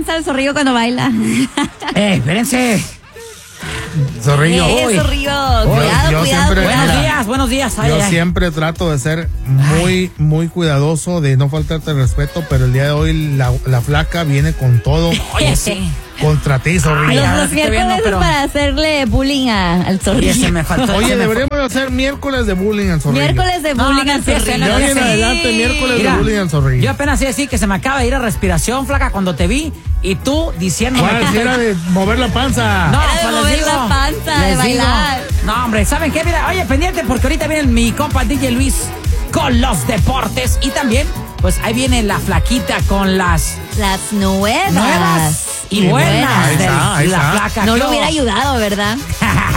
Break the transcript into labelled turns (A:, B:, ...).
A: panza el Zorrillo cuando baila.
B: Espérense.
C: Zorrillo.
A: Zorrillo. Cuidado.
B: Buenos días.
C: Yo siempre trato de ser muy cuidadoso, de no faltarte el respeto, pero el día de hoy la flaca viene con todo.
B: Oye, sí.
C: Contra ti, Zorrillo.
A: Los miércoles es para hacerle bullying al Zorrillo.
B: Oye, me faltó.
C: Oye, deberíamos hacer miércoles de bullying al Zorrillo.
A: Miércoles de bullying al Zorrillo.
C: De hoy en adelante, miércoles de bullying al Zorrillo.
B: Yo apenas iba a decir que se me acaba de ir a respiración, flaca, cuando te vi y tú diciéndome
C: que era de mover la panza.
B: No,
A: era de mover la panza, de bailar.
B: No, hombre, ¿saben qué? Mira, oye, pendiente porque ahorita viene mi compa DJ Luis con los deportes y también, pues ahí viene la flaquita con las
A: nuevas
B: y buenas
C: ahí
B: de
C: está.
B: la flaca.
A: No lo hubiera ayudado, ¿verdad?